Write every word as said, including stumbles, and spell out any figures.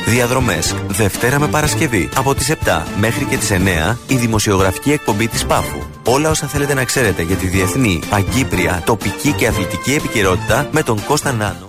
Διαδρομές Δευτέρα με Παρασκευή από τις επτά μέχρι και τις εννέα η δημοσιογραφική εκπομπή της Πάφου. Όλα όσα θέλετε να ξέρετε για τη διεθνή, παγκύπρια, τοπική και αθλητική επικαιρότητα με τον Κώστα Νάνο.